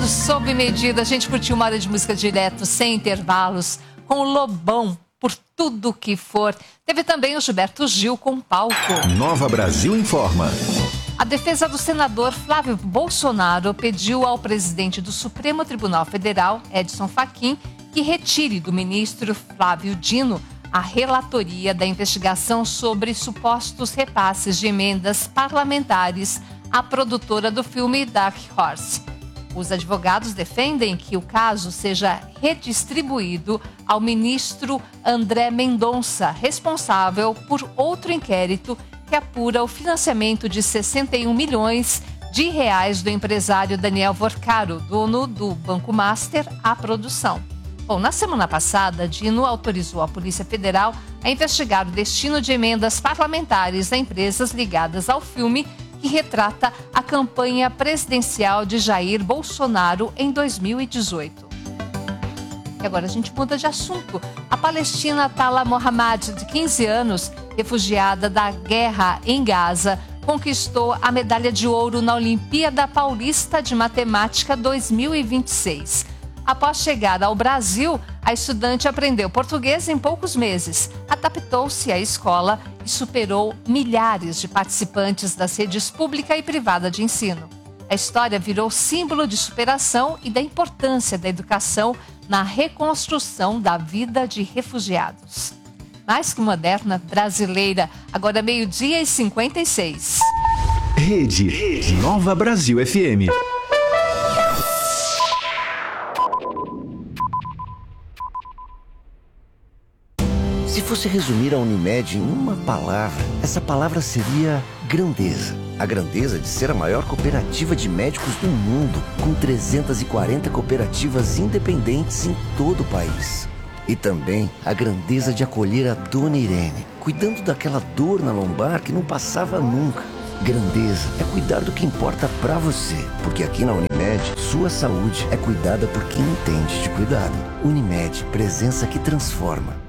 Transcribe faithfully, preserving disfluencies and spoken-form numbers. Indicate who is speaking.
Speaker 1: sob medida. A gente curtiu uma hora de música direto, sem intervalos, com o Lobão, Por Tudo Que For. Teve também o Gilberto Gil com Palco.
Speaker 2: Nova Brasil Informa.
Speaker 1: A defesa do senador Flávio Bolsonaro pediu ao presidente do Supremo Tribunal Federal, Edson Fachin, que retire do ministro Flávio Dino a relatoria da investigação sobre supostos repasses de emendas parlamentares à produtora do filme Dark Horse. Os advogados defendem que o caso seja redistribuído ao ministro André Mendonça, responsável por outro inquérito que apura o financiamento de sessenta e um milhões de reais do empresário Daniel Vorcaro, dono do Banco Master, à produção. Bom, na semana passada, Dino autorizou a Polícia Federal a investigar o destino de emendas parlamentares a empresas ligadas ao filme que retrata a campanha presidencial de Jair Bolsonaro em dois mil e dezoito. E agora a gente muda de assunto. A palestina Tala Mohammad, de quinze anos, refugiada da guerra em Gaza, conquistou a medalha de ouro na Olimpíada Paulista de Matemática dois mil e vinte e seis. Após chegar ao Brasil, a estudante aprendeu português em poucos meses, adaptou-se à escola e superou milhares de participantes das redes pública e privada de ensino. A história virou símbolo de superação e da importância da educação na reconstrução da vida de refugiados. Mais que moderna, brasileira, agora meio-dia e cinquenta e seis.
Speaker 2: Rede, Rede Nova Brasil F M.
Speaker 3: Se fosse resumir a Unimed em uma palavra, essa palavra seria grandeza. A grandeza de ser a maior cooperativa de médicos do mundo, com trezentas e quarenta cooperativas independentes em todo o país. E também a grandeza de acolher a Dona Irene, cuidando daquela dor na lombar que não passava nunca. Grandeza é cuidar do que importa pra você, porque aqui na Unimed, sua saúde é cuidada por quem entende de cuidado. Unimed, presença que transforma.